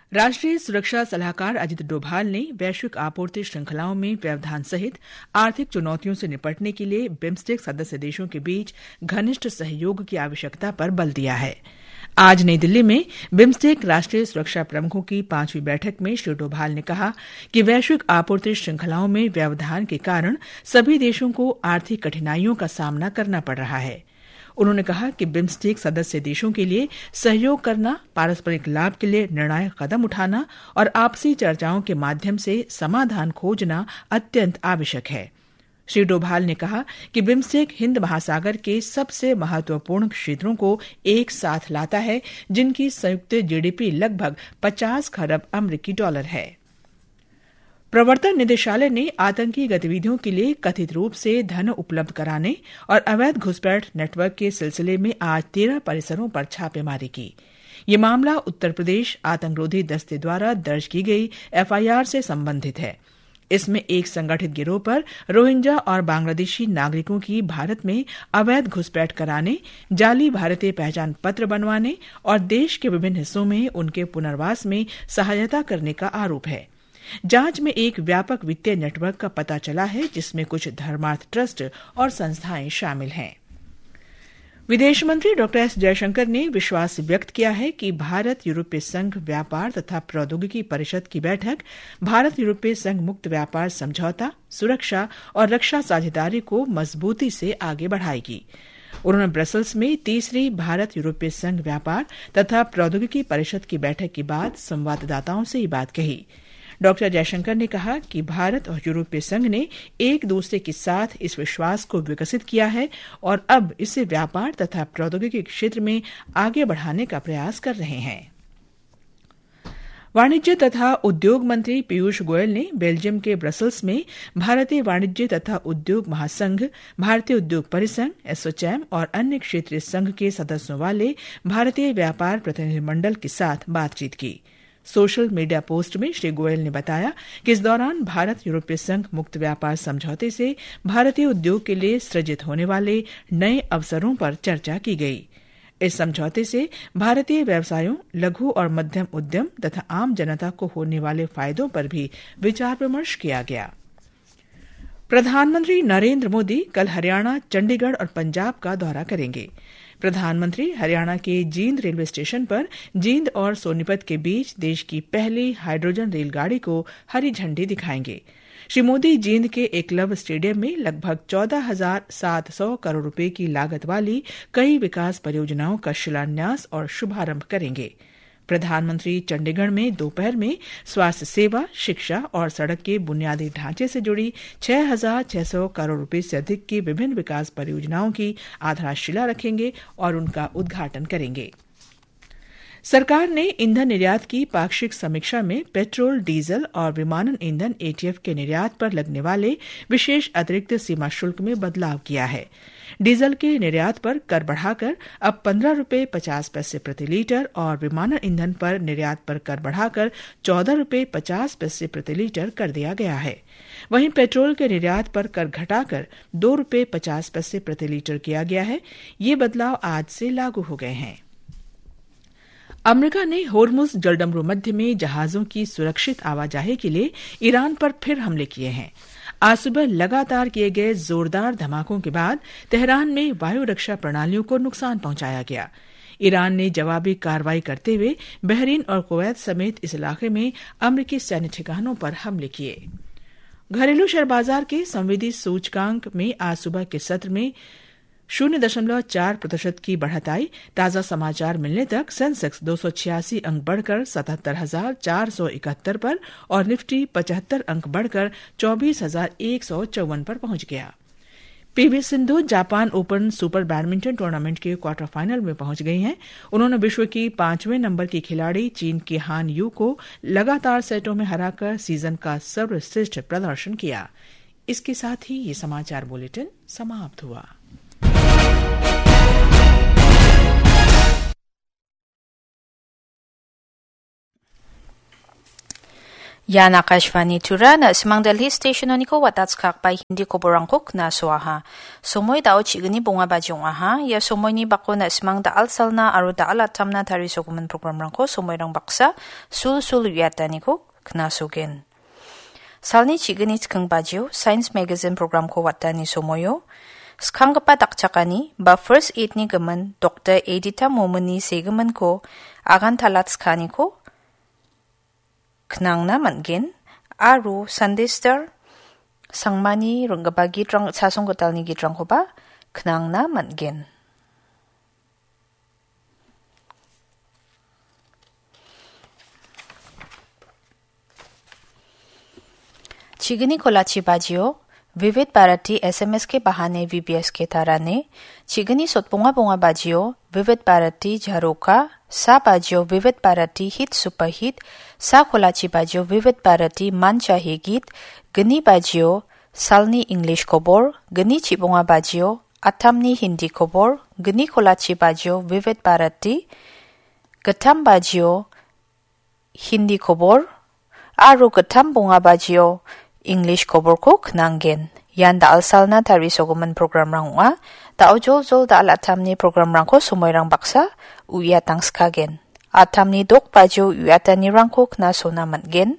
राष्ट्रीय सुरक्षा सलाहकार अजित डोभाल ने वैश्विक आपूर्ति श्रृंखलाओं में व्यवधान सहित आर्थिक चुनौतियों से निपटने के लिए बिम्स्टेक सदस्य देशों के बीच घनिष्ठ सहयोग की आवश्यकता पर बल दिया है। आज नई दिल्ली में बिम्स्टेक राष्ट्रीय सुरक्षा प्रमुखों की 5वीं बैठक में श्री डोभाल ने कहा कि वैश्विक आपूर्ति श्रृंखलाओं में व्यवधान के कारण सभी देशों को आर्थिक कठिनाइयों का सामना करना पड़ रहा है। उन्होंने कहा कि बिम्स्टेक सदस्य देशों के लिए सहयोग करना, पारस्परिक लाभ के लिए निर्णायक कदम उठाना और आपसी चर्चाओं के माध्यम से समाधान खोजना अत्यंत आवश्यक है। श्री डोभाल ने कहा कि बिम्स्टेक हिंद महासागर के सबसे महत्वपूर्ण क्षेत्रों को एक साथ लाता है, जिनकी संयुक्त जीडीपी लगभग 50 खरब अमेरिकी डॉलर है। प्रवर्तन निदेशालय ने आतंकी गतिविधियों के लिए कथित रूप से धन उपलब्ध कराने और अवैध घुसपैठ नेटवर्क के सिलसिले में आज 13 परिसरों पर छापेमारी की। ये मामला उत्तर प्रदेश आतंकरोधी दस्ते द्वारा दर्ज की गई एफआईआर से संबंधित है। इसमें एक संगठित गिरोह पर रोहिंग्या और बांग्लादेशी नागरिकों की भारत में अवैध घुसपैठ कराने, जाली भारतीय पहचान पत्र बनवाने और देश के विभिन्न हिस्सों में उनके पुनर्वास में सहायता करने का आरोप है। जांच में एक व्यापक वित्तीय नेटवर्क का पता चला है, जिसमें कुछ धर्मार्थ ट्रस्ट और संस्थाएं शामिल हैं। विदेश मंत्री डॉ एस जयशंकर ने विश्वास व्यक्त किया है कि भारत यूरोपीय संघ व्यापार तथा प्रौद्योगिकी परिषद की बैठक भारत यूरोपीय संघ मुक्त व्यापार समझौता, सुरक्षा और रक्षा साझेदारी को मजबूती से आगे बढ़ाएगी। उन्होंने ब्रसल्स में तीसरी भारत यूरोपीय संघ व्यापार तथा प्रौद्योगिकी परिषद की बैठक के बाद संवाददाताओं से ये बात कही। डॉ जयशंकर ने कहा कि भारत और यूरोपीय संघ ने एक दूसरे के साथ इस विश्वास को विकसित किया है और अब इसे व्यापार तथा प्रौद्योगिकी क्षेत्र में आगे बढ़ाने का प्रयास कर रहे हैं। वाणिज्य तथा उद्योग मंत्री पीयूष गोयल ने बेल्जियम के ब्रसल्स में भारतीय वाणिज्य तथा उद्योग महासंघ, भारतीय उद्योग परिसंघ, एसोचैम और अन्य क्षेत्रीय संघ के सदस्यों वाले भारतीय व्यापार प्रतिनिधिमंडल के साथ बातचीत की। सोशल मीडिया पोस्ट में श्री गोयल ने बताया कि इस दौरान भारत यूरोपीय संघ मुक्त व्यापार समझौते से भारतीय उद्योग के लिए सृजित होने वाले नए अवसरों पर चर्चा की गई। इस समझौते से भारतीय व्यवसायों, लघु और मध्यम उद्यम तथा आम जनता को होने वाले फायदों पर भी विचार विमर्श किया गया। प्रधानमंत्री नरेंद्र मोदी कल हरियाणा, चंडीगढ़ और पंजाब का दौरा करेंगे। प्रधानमंत्री हरियाणा के जींद रेलवे स्टेशन पर जींद और सोनीपत के बीच देश की पहली हाइड्रोजन रेलगाड़ी को हरी झंडी दिखाएंगे। श्री मोदी जींद के एकलव्य स्टेडियम में लगभग 14,700 करोड़ रुपए की लागत वाली कई विकास परियोजनाओं का शिलान्यास और शुभारंभ करेंगे। प्रधानमंत्री चंडीगढ़ में दोपहर में स्वास्थ्य सेवा, शिक्षा और सड़क के बुनियादी ढांचे से जुड़ी 6,600 करोड़ रुपए से अधिक की विभिन्न विकास परियोजनाओं की आधारशिला रखेंगे और उनका उद्घाटन करेंगे। सरकार ने ईंधन निर्यात की पाक्षिक समीक्षा में पेट्रोल, डीजल और विमानन ईंधन एटीएफ के निर्यात पर लगने वाले विशेष अतिरिक्त सीमा शुल्क में बदलाव किया है। डीजल के निर्यात पर कर बढ़ाकर अब 15 रुपये 50 पैसे प्रति लीटर और विमानन ईंधन पर निर्यात पर कर बढ़ाकर 14 रुपये 50 पैसे प्रति लीटर कर दिया गया है। वहीं पेट्रोल के निर्यात पर कर घटाकर 2 रुपये 50 पैसे प्रति लीटर किया गया है। ये बदलाव आज से लागू हो गए हैं। अमेरिका ने होर्मुज जलडमरू मध्य में जहाजों की सुरक्षित आवाजाही के लिए ईरान पर फिर हमले किए हैं। आज सुबह लगातार किए गए जोरदार धमाकों के बाद तेहरान में वायु रक्षा प्रणालियों को नुकसान पहुंचाया गया। ईरान ने जवाबी कार्रवाई करते हुए बहरीन और कुवैत समेत इस इलाके में अमेरिकी सैन्य ठिकानों पर हमले किए। घरेलू शेयर बाजार के संवेदी सूचकांक में आज सुबह के सत्र में 0.4% की बढ़त आई। ताजा समाचार मिलने तक सेंसेक्स 286 अंक बढ़कर 77,471 पर और निफ्टी 75 अंक बढ़कर 24,154 पर पहुंच गया। PV Sindhu Japan open super badminton tournament के क्वार्टर फाइनल में पहुंच गई हैं। उन्होंने विश्व की 5वें नंबर की खिलाड़ी चीन की हान यू को लगातार सेटों में हराकर सीजन का सर्वश्रेष्ठ प्रदर्शन किया। इसके साथ ही ये समाचार बुलेटिन समाप्त हुआ। Yan Akashvani Tura na simang Delhi station niko watats kakpay hindi ko borangkok na suaha. Sumoy dao chigani bunga bajong aha. Ya sumoy ni bako na simang daal sal na aru daal atam na tari sokuman program rangko sumoy rang baksa sul yata niko kna sugin. Salni chigani tkang bajyo Science Magazine program ko wata ni sumoyo. Skangapa dakchakani ba first aid ni gaman Dr. Edita Momani segaman ko agan talat skani ko knang na mangin aru Sunday Star sangmani runggaba gitrang sasong gotal ni gitrang ko ba knang na mangin. चिगनी कोलाची बाजियो विविध Bharti SMS के बहाने VBS के तारा ने चिगनी सोतपोंगा पोंगा बाजियो विविध भारती झरोका सा बाजियो विविध Bharti hit super hit सा कोलाची बाजियो विविध भारती मान चाहे गीत गनी बाजियो सालनी इंग्लिश कोबोर गनी चिपोंगा बाजियो अथामनी हिंदी कोबोर गनी कोलाची बाजियो विविध भारती गथाम बाजियो हिंदी कोबोर आरु गथाम पोंगा बाजियो English cover ko knanggen. Yan daal sal na tari soguman program rangwa. Dao jol daal atam ni program rang ko sumoy rang baksa uyatang skagen. Atam ni dok bajo uyatan ni rang ko kna sona matgen.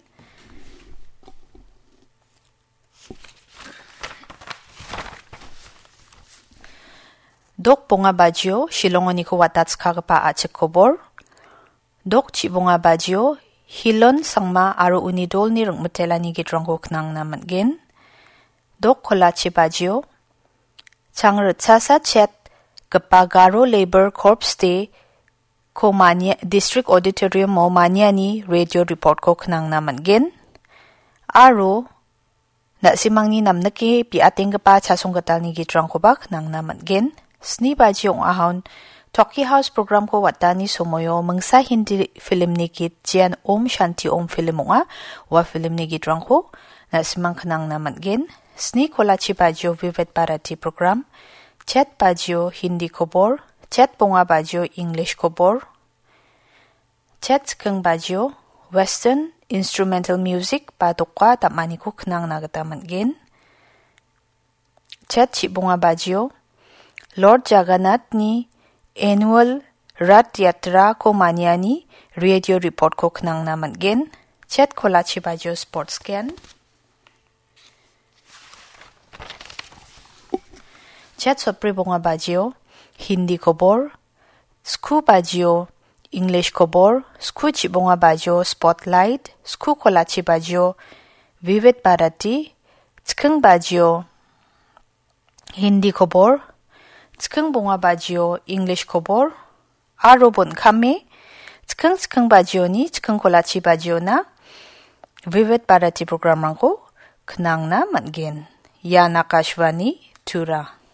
Dok bunga bajo shilongon ni ko watats kagapa achik kobor. Dok chi bunga bajo hilon sangma aru unidol ni rung mutela ni gitrangko knang na matgen. Dok kolachi bajio. Chang rutsasa chet Gapagaro Labor Corps de ko mania District Auditorium mo mania ni radio report ko knang na matgen. Aru na simang ni namnaki pi ating gapa chasong gatal ni gitrangko ba knang na matgen. Sni bajio ang ahon Talkie House program ko wata ni sumoyo mangsa hindi film ni git jian Om Shanti Om film nga wa film ni git rang ko na simang kanang naman gen sni kolachi bajyo vivid parati program chat bajyo hindi kobor chat ponga bajyo English kobor chat kang bajyo Western instrumental music patokwa tamani ko kanang nagataman gen chat chibonga bajyo Lord Jagannath ni Annual Rat Yatra ko manyani radio report ko knang naman gen chat kolachi bajo sports scan chat sopre bonga bajo Hindi kobor sku bajo English kobor sku chibonga bajo spotlight sku kolachi bajo vivid parati chkeng bajo Hindi kobor Tskeng bunga bajio English kobor arobon kame tskeng bajio ni tskeng kolachi bajio na vivid parati program rangko knang na matgen ya Nakashvani Tura